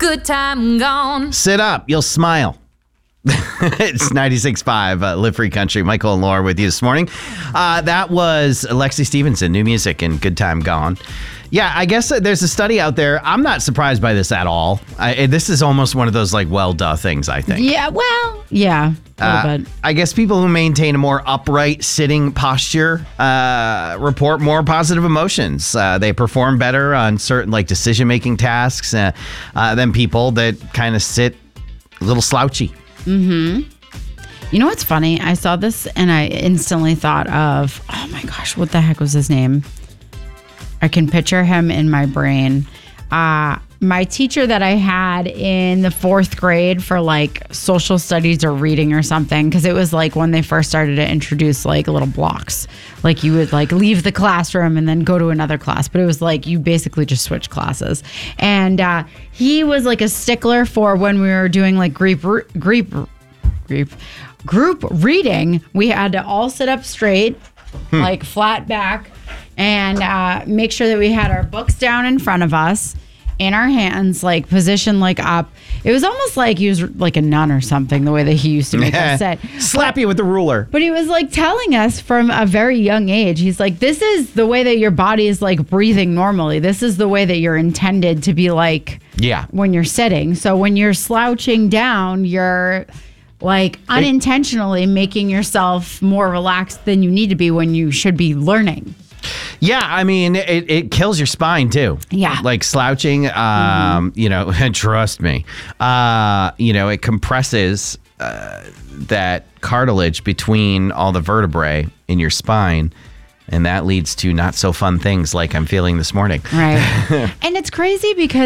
good time gone. Sit up. You'll smile. It's 96.5 Live Free Country. Michael and Laura with you this morning. That was Lexi Stevenson, new music and Good Time Gone. Yeah, I guess there's a study out there. I'm not surprised by this at all. This is almost one of those like, well, duh things, I think. Yeah, well, yeah, a little bit. I guess people who maintain a more upright sitting posture report more positive emotions. They perform better on certain like decision-making tasks than people that kind of sit a little slouchy. Mm-hmm. You know what's funny? I saw this and I instantly thought of, oh my gosh, what the heck was his name? I can picture him in my brain. My teacher that I had in the 4th grade for like social studies or reading or something, because it was like when they first started to introduce like little blocks. Like you would like leave the classroom and then go to another class, but it was like you basically just switch classes. And he was like a stickler for when we were doing like group reading. We had to all sit up straight, like flat back, and make sure that we had our books down in front of us, in our hands, like positioned like up. It was almost like he was like a nun or something, the way that he used to make us sit. Slap you with the ruler. But he was like telling us from a very young age, he's like, this is the way that your body is like breathing normally. This is the way that you're intended to be like when you're sitting. So when you're slouching down, you're like unintentionally making yourself more relaxed than you need to be when you should be learning. Yeah, I mean, it kills your spine too. Yeah. Like slouching, you know, trust me, you know, it compresses that cartilage between all the vertebrae in your spine. And that leads to not so fun things like I'm feeling this morning. Right. And it's crazy because